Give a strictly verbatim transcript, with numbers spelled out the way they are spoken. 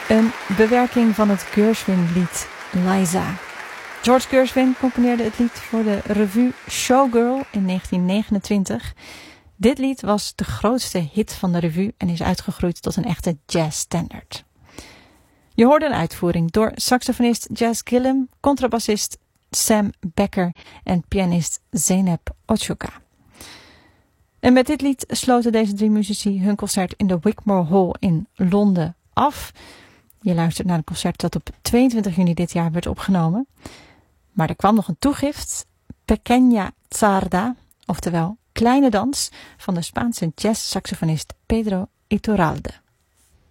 Een bewerking van het Gershwin-lied Liza. George Gershwin componeerde het lied voor de revue Showgirl in negentien negenentwintig. Dit lied was de grootste hit van de revue en is uitgegroeid tot een echte jazzstandard. Je hoorde een uitvoering door saxofonist Jazz Gillum, contrabassist Sam Becker en pianist Zeynep Ochuka. En met dit lied sloten deze drie muzici hun concert in de Wigmore Hall in Londen af. Je luistert naar een concert dat op tweeëntwintig juni dit jaar werd opgenomen. Maar er kwam nog een toegift, Pequeña Zarda, oftewel Kleine Dans, van de Spaanse jazzsaxofonist Pedro Iturralde.